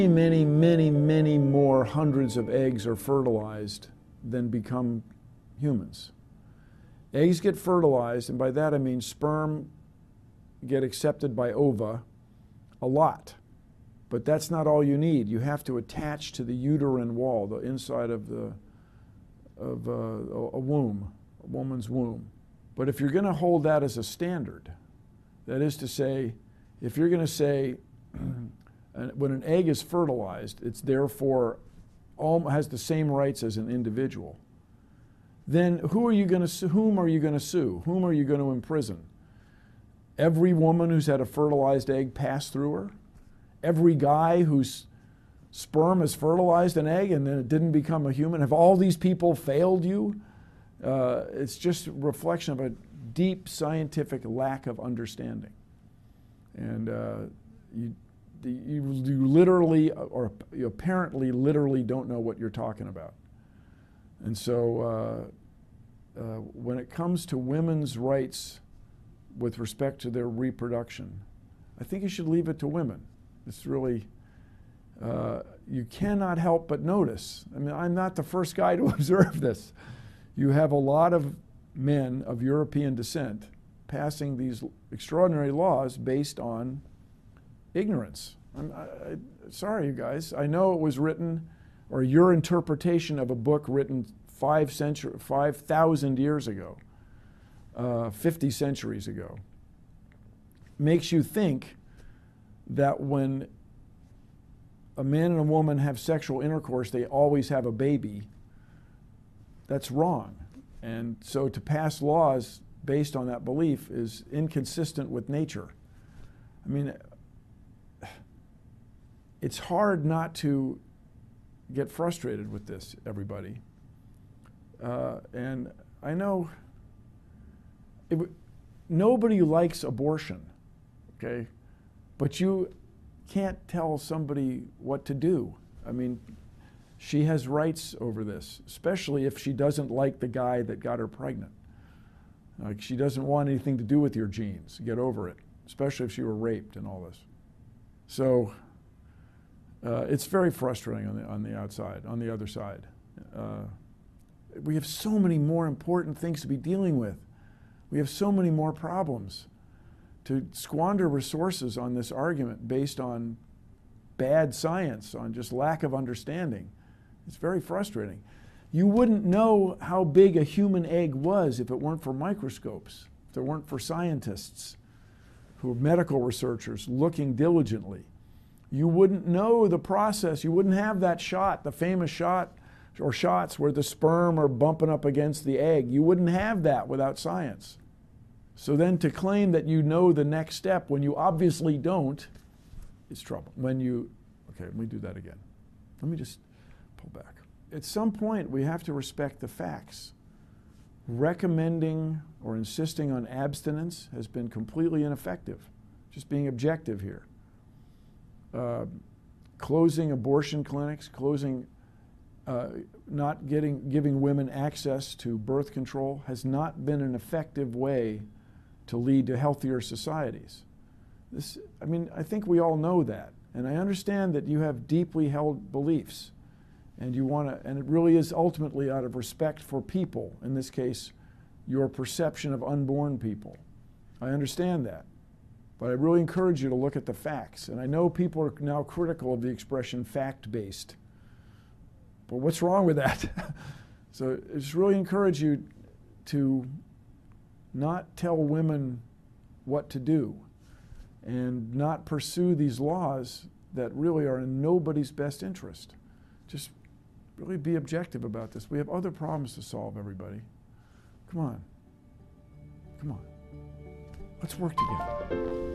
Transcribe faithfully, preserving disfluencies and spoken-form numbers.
Many, many, many more hundreds of eggs are fertilized than become humans. Eggs get fertilized, and by that I mean sperm get accepted by ova a lot. But that's not all you need. You have to attach to the uterine wall, the inside of the of uh, a womb, a woman's womb. But if you're going to hold that as a standard, that is to say, if you're going to say when an egg is fertilized, it's therefore all, has the same rights as an individual, then who are you going to sue? Whom are you going to sue? Whom are you going to imprison? Every woman who's had a fertilized egg pass through her? Every guy whose sperm has fertilized an egg and then it didn't become a human? Have all these people failed you? Uh, it's just a reflection of a deep scientific lack of understanding. And uh, you, you, you literally, or you apparently literally don't know what you're talking about. And so uh, uh, when it comes to women's rights with respect to their reproduction, I think you should leave it to women. It's really, uh, you cannot help but notice. I mean, I'm not the first guy to observe this. You have a lot of men of European descent passing these extraordinary laws based on ignorance. I'm I, I, sorry, you guys. I know it was written, or your interpretation of a book written five century, five thousand years ago, uh, fifty centuries ago, makes you think that when a man and a woman have sexual intercourse, they always have a baby. That's wrong. And so to pass laws based on that belief is inconsistent with nature. I mean, it's hard not to get frustrated with this, everybody. Uh, and I know it, nobody likes abortion, okay? But you can't tell somebody what to do. I mean, she has rights over this, especially if she doesn't like the guy that got her pregnant. Like, she doesn't want anything to do with your genes. Get over it, especially if she were raped and all this. So uh, it's very frustrating on the, on the outside, on the other side. Uh, we have so many more important things to be dealing with. We have so many more problems. To squander resources on this argument based on bad science, on just lack of understanding, it's very frustrating. You wouldn't know how big a human egg was if it weren't for microscopes, if it weren't for scientists who are medical researchers looking diligently. You wouldn't know the process. You wouldn't have that shot, the famous shot or shots where the sperm are bumping up against the egg. You wouldn't have that without science. So then to claim that you know the next step when you obviously don't, is trouble. When you, okay, let me do that again. Let me just pull back. At some point, we have to respect the facts. Recommending or insisting on abstinence has been completely ineffective. Just being objective here. Uh, closing abortion clinics, closing, uh, not getting, giving women access to birth control has not been an effective way to lead to healthier societies. This, I mean, I think we all know that. And I understand that you have deeply held beliefs. And you want to, and it really is ultimately out of respect for people, in this case, your perception of unborn people. I understand that. But I really encourage you to look at the facts. And I know people are now critical of the expression fact-based. But what's wrong with that? So I just really encourage you to not tell women what to do and not pursue these laws that really are in nobody's best interest. Just really be objective about this. We have other problems to solve, everybody. Come on. Come on. Let's work together.